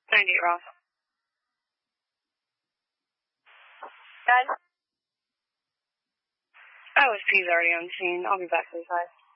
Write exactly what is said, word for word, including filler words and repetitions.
ninety-eight Ross. Dad? Oh, Steve's already on the scene. I'll be back, please. Bye.